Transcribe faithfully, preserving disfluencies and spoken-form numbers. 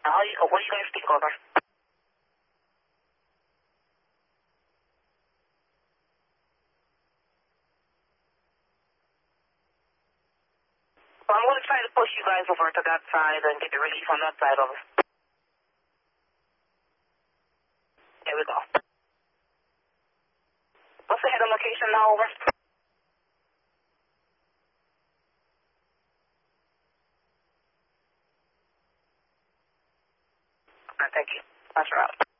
How you, what do you guys speak over? Well, I'm going to try to push you guys over to that side and get the relief on that side over. There we go. What's the head on location now, over? Alright, thank you. That's right.